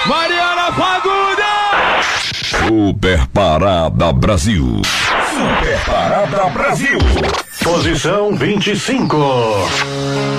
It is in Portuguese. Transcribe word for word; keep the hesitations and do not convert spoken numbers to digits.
Mariana Fagundes! Super Parada Brasil. Super Parada Brasil. Posição vinte e cinco.